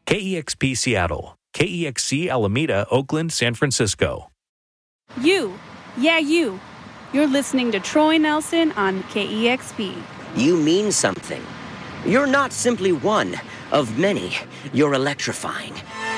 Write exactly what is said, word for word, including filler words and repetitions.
K E X P Seattle, K E X C Alameda, Oakland, San Francisco. You, yeah you. You're listening to Troy Nelson on K E X P. You mean something. You're not simply one of many. You're electrifying,